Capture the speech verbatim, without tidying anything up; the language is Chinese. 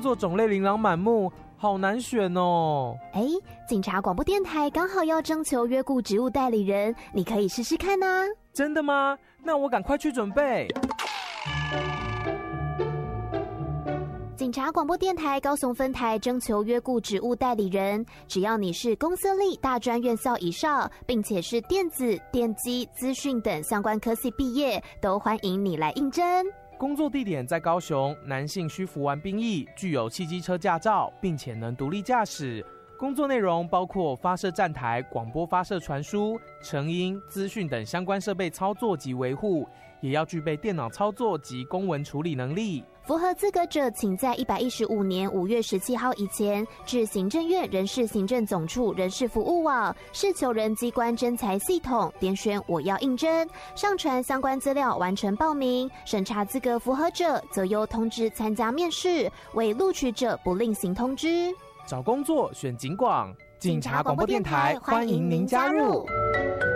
作种类琳琅满目，好难选哦。 哎，警察广播电台刚好要征求约雇职务代理人，你可以试试看啊。 真的吗？那我赶快去准备。 警察广播电台高雄分台征求约雇职务代理人，只要你是公司立大专院校以上，并且是电子、电机、资讯等相关科系毕业，都欢迎你来应征。 工作地点在高雄，男性需服完兵役，具有汽机车驾照，并且能独立驾驶。工作内容包括发射站台、广播发射传输、成音、资讯等相关设备操作及维护，也要具备电脑操作及公文处理能力。 符合资格者，请在一百一十五年五月十七号以前至行政院人事行政总处人事服务网事求人机关征才系统点选我要应征，上传相关资料完成报名，审查资格符合者则由通知参加面试，未录取者不另行通知。 找工作选警广，警察广播电台欢迎您加入。